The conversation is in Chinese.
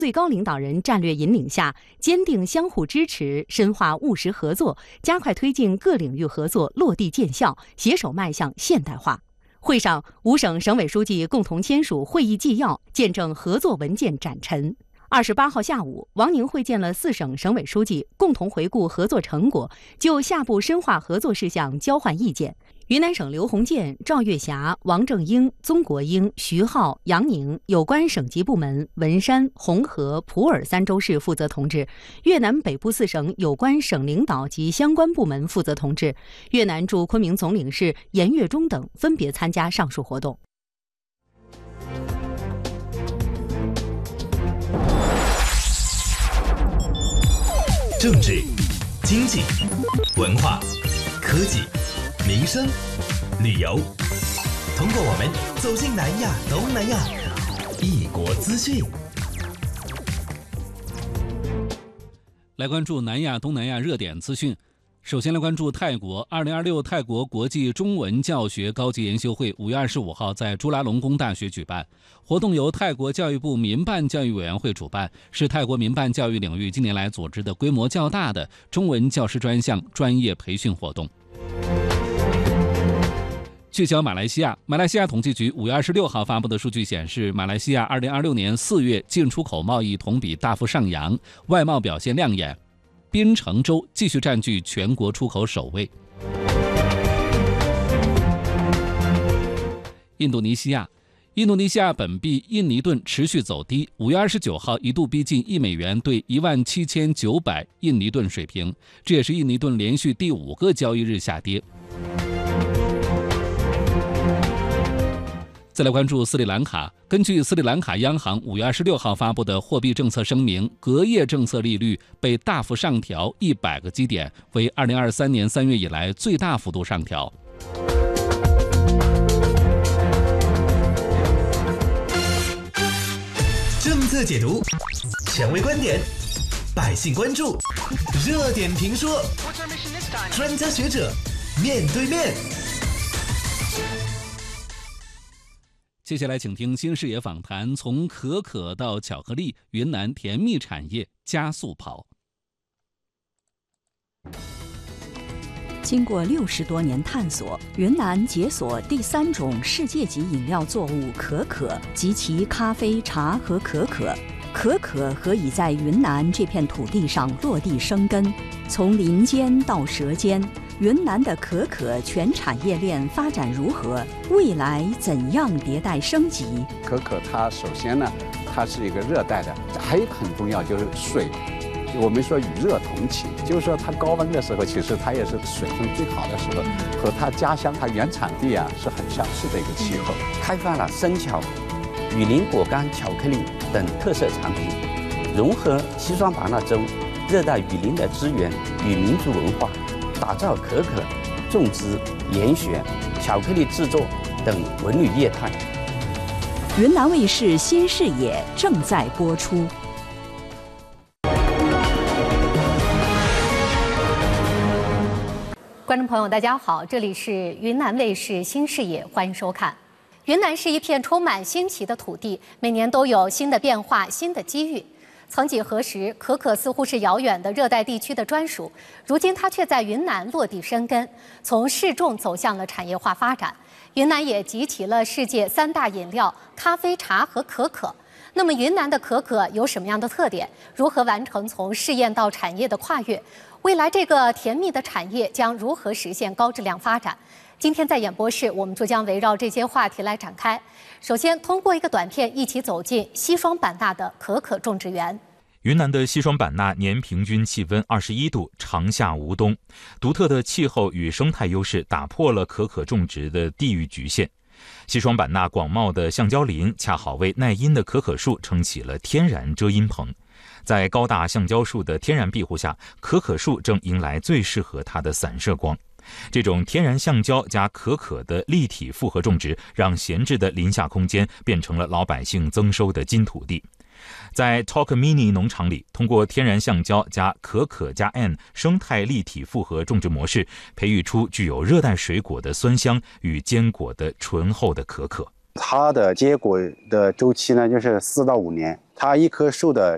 最高领导人战略引领下，坚定相互支持，深化务实合作，加快推进各领域合作落地见效，携手迈向现代化。会上，5省省委书记共同签署会议纪要，见证合作文件展陈。28号下午，王宁会见了4省省委书记，共同回顾合作成果，就下步深化合作事项交换意见。云南省刘鸿建、赵月霞、王正英、宗国英、徐浩、杨宁有关省级部门文山、红河、普洱3州市负责同志，越南北部4省有关省领导及相关部门负责同志，越南驻昆明总领事严月中等分别参加上述活动。 政治、经济、文化、科技、民生、旅游，通过我们走进南亚、东南亚，异国资讯。 来关注南亚、东南亚热点资讯。首先来关注泰国，2026泰国国际中文教学高级研修会5月25号在朱拉隆功大学举办。活动由泰国教育部民办教育委员会主办，是泰国民办教育领域近年来组织的规模较大的中文教师专项专业培训活动。聚焦马来西亚，马来西亚统计局5月26号发布的数据显示，马来西亚2026年4月进出口贸易同比大幅上扬，外贸表现亮眼。槟城州继续占据全国出口首位。印度尼西亚本币印尼盾持续走低，5月29号一度逼近$1对17900印尼盾水平，这也是印尼盾连续第5个交易日下跌。再来关注斯里兰卡，根据斯里兰卡央行5月26号发布的货币政策声明，隔夜政策利率被大幅上调100个基点，为2023年3月以来最大幅度上调。 政策解读，权威观点，百姓关注，热点评说，专家学者面对面。 接下来请听新视野访谈，从可可到巧克力，云南甜蜜产业加速跑。 经过60多年探索，云南解锁第3种世界级饮料作物可可及其咖啡、茶和可可。可可何以在云南这片土地上落地生根？从林间到舌尖，云南的可可全产业链发展如何？未来怎样迭代升级？ 可可它首先呢，它是一个热带的，还有一个很重要就是水。我们说与热同起，就是说它高温的时候，其实它也是水分最好的时候，和它家乡它原产地啊是很相似的一个气候。 开发了生巧、雨林果干巧克力等特色产品，融合西双版纳州热带雨林的资源与民族文化，打造可可种植、研选、巧克力制作等文旅业态。 云南卫视新视野正在播出。 观众朋友，大家好，这里是云南卫视新视野，欢迎收看。云南是一片充满新奇的土地，每年都有新的变化、新的机遇。曾几何时，可可似乎是遥远的热带地区的专属，如今它却在云南落地生根，从试种走向了产业化发展。云南也集齐了世界3大饮料：咖啡、茶和可可。那么，云南的可可有什么样的特点？如何完成从试验到产业的跨越？未来这个甜蜜的产业将如何实现高质量发展？今天在演播室，我们就将围绕这些话题来展开。首先，通过一个短片，一起走进西双版纳的可可种植园。 云南的西双版纳年平均气温21度，长夏无冬，独特的气候与生态优势打破了可可种植的地域局限。西双版纳广袤的橡胶林恰好为耐阴的可可树撑起了天然遮阴棚。在高大橡胶树的天然庇护下，可可树正迎来最适合它的散射光。这种天然橡胶加可可的立体复合种植，让闲置的林下空间变成了老百姓增收的金土地。在 Talk Mini 农场里，通过天然橡胶加可可加 N 生态立体复合种植模式，培育出具有热带水果的酸香与坚果的醇厚的可可。 它的结果的周期呢，就是4到5年。它一棵树的